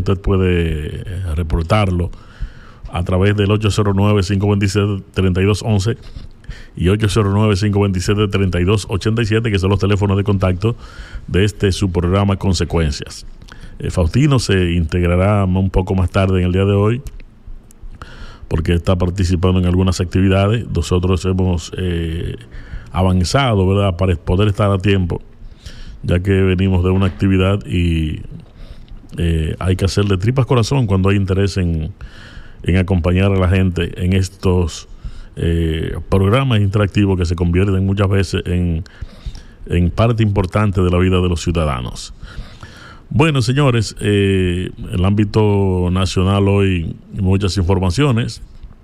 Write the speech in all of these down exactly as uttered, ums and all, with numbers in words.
usted puede reportarlo a través del ocho cero nueve, cinco dos siete, tres dos uno uno y ocho cero nueve, cinco dos siete, tres dos ocho siete, que son los teléfonos de contacto de este su programa Consecuencias. Eh, Faustino se integrará un poco más tarde en el día de hoy porque está participando en algunas actividades. Nosotros hemos eh, avanzado, ¿verdad?, para poder estar a tiempo, ya que venimos de una actividad y eh, hay que hacer de tripas corazón cuando hay interés en, en acompañar a la gente en estos eh, programas interactivos que se convierten muchas veces en, en parte importante de la vida de los ciudadanos. Bueno, señores, eh, en el ámbito nacional hoy muchas informaciones.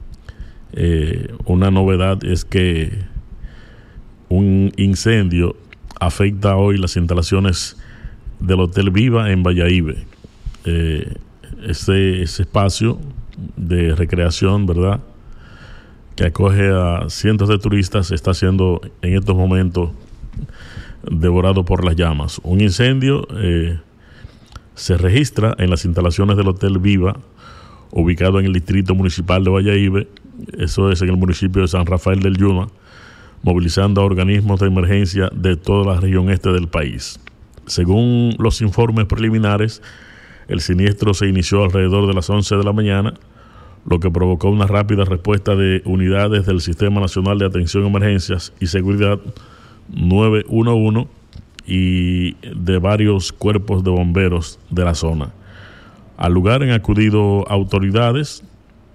Eh, una novedad es que un incendio afecta hoy las instalaciones del Hotel Viva en Bayahíbe. Eh, ese, ese espacio de recreación, ¿verdad?, que acoge a cientos de turistas, está siendo en estos momentos devorado por las llamas. Un incendio eh, se registra en las instalaciones del Hotel Viva, ubicado en el distrito municipal de Bayahíbe. Eso es en el municipio de San Rafael del Yuma, movilizando a organismos de emergencia de toda la región este del país. Según los informes preliminares, el siniestro se inició alrededor de las once de la mañana, lo que provocó una rápida respuesta de unidades del Sistema Nacional de Atención a Emergencias y Seguridad nueve uno uno y de varios cuerpos de bomberos de la zona. Al lugar han acudido autoridades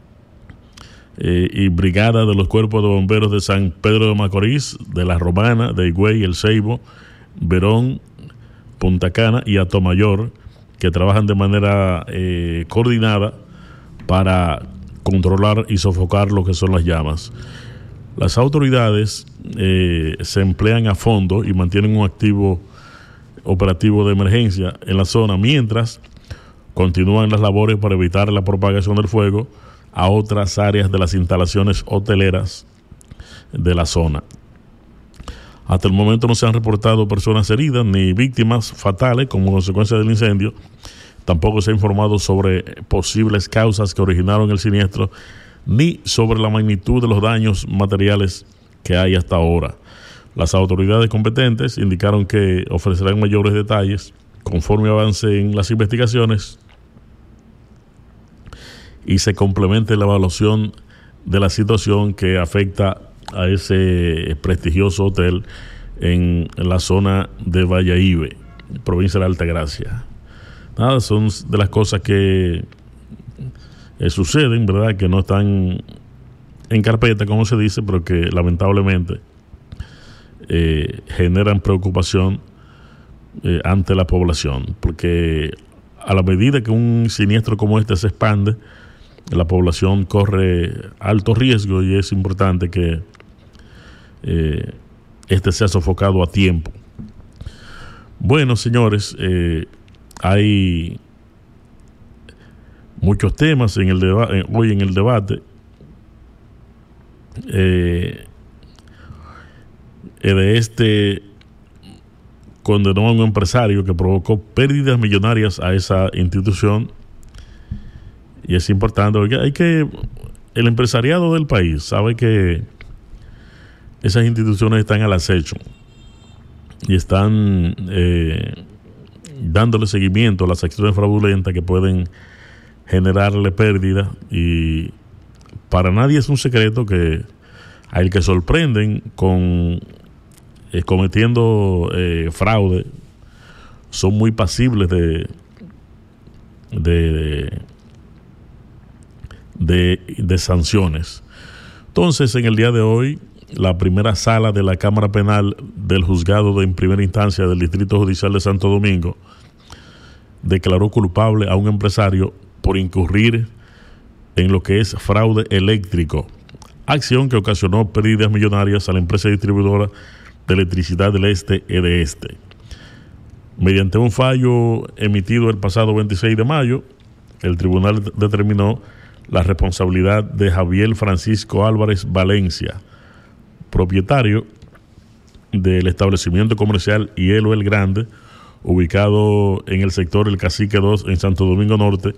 eh, y brigadas de los cuerpos de bomberos de San Pedro de Macorís, de La Romana, de Higüey, El Ceibo, Verón, Punta Cana y Atomayor, que trabajan de manera eh, coordinada para controlar y sofocar lo que son las llamas. Las autoridades eh, se emplean a fondo y mantienen un activo operativo de emergencia en la zona, mientras continúan las labores para evitar la propagación del fuego a otras áreas de las instalaciones hoteleras de la zona. Hasta el momento no se han reportado personas heridas ni víctimas fatales como consecuencia del incendio. Tampoco se ha informado sobre posibles causas que originaron el siniestro, ni sobre la magnitud de los daños materiales que hay hasta ahora. Las autoridades competentes indicaron que ofrecerán mayores detalles conforme avancen las investigaciones y se complemente la evaluación de la situación que afecta a ese prestigioso hotel en la zona de Bayahíbe, provincia de Altagracia. Nada, son de las cosas que eh, suceden, ¿verdad?, que no están en carpeta, como se dice, pero que lamentablemente eh, generan preocupación eh, ante la población, porque a la medida que un siniestro como este se expande, la población corre alto riesgo y es importante que eh, este sea sofocado a tiempo. Bueno, señores, eh, hay muchos temas en el deba- eh, hoy en el debate. Eh, de este condenó a un empresario que provocó pérdidas millonarias a esa institución, y es importante porque hay que el empresariado del país sabe que esas instituciones están al acecho y están eh, dándole seguimiento a las acciones fraudulentas que pueden generarle pérdida, y para nadie es un secreto que a el que sorprenden con eh, cometiendo eh, fraude son muy pasibles de de, de de sanciones. Entonces, en el día de hoy, la primera sala de la Cámara Penal del Juzgado de en primera instancia del Distrito Judicial de Santo Domingo declaró culpable a un empresario por incurrir en lo que es fraude eléctrico, acción que ocasionó pérdidas millonarias a la empresa distribuidora de electricidad del Este, EDESTE. Mediante un fallo emitido el pasado veintiséis de mayo, el tribunal determinó la responsabilidad de Javier Francisco Álvarez Valencia, propietario del establecimiento comercial Hielo El Grande, ubicado en el sector El Cacique dos en Santo Domingo Norte,